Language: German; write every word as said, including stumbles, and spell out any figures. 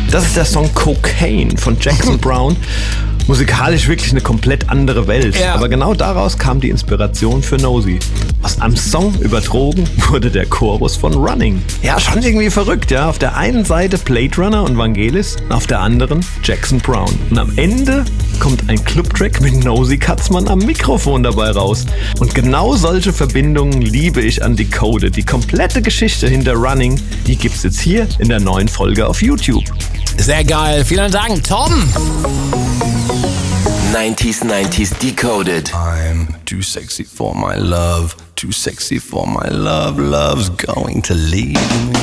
Das ist der Song Cocaine von Jackson Browne. Musikalisch wirklich eine komplett andere Welt. Ja. Aber genau daraus kam die Inspiration für Nosy. Aus einem Song übertrogen wurde der Chorus von Running. Ja, schon irgendwie verrückt, ja. Auf der einen Seite Blade Runner und Vangelis, auf der anderen Jackson Browne. Und am Ende kommt ein Clubtrack mit Nosy Katzmann am Mikrofon dabei raus. Und genau solche Verbindungen liebe ich an Decoded. Die komplette Geschichte hinter Running, die gibt's jetzt hier in der neuen Folge auf YouTube. Sehr geil. Vielen Dank, Tom. nineties nineties Decoded. I'm too sexy for my love, too sexy for my love, love's going to leave me.